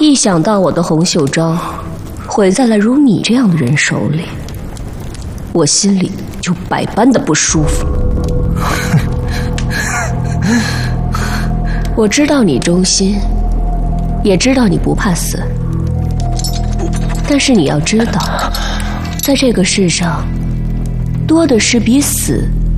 一想到我的洪秀昭毁在了如你这样的人手里，我心里就百般的不舒服。我知道你忠心，也知道你不怕死，但是你要知道，在这个世上，多的是比死